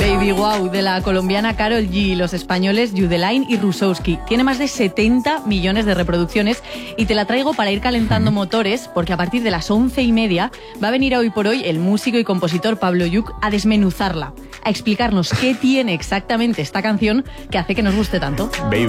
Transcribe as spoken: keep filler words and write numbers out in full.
Baby Wow, de la colombiana Karol G, los españoles Yudelain y Rusowski. Tiene más de setenta millones de reproducciones y te la traigo para ir calentando motores, porque a partir de las once y media va a venir a Hoy por Hoy el músico y compositor Pablo Lluch a desmenuzarla, a explicarnos qué tiene exactamente esta canción que hace que nos guste tanto. Baby